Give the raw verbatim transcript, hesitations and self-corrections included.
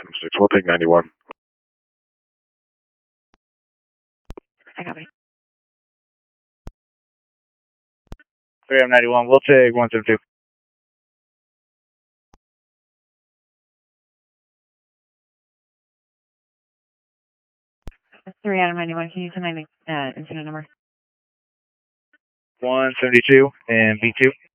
six, we'll take ninety-one. I got it. three M ninety-one, we'll take one seven two. three out of ninety-one, can you send my uh, incident number? one seventy-two and B two.